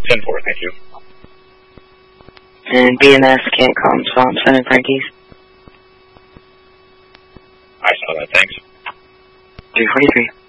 10-4, thank you. And BMS can't calm Thompson and Frankie's. I saw that, thanks. 343.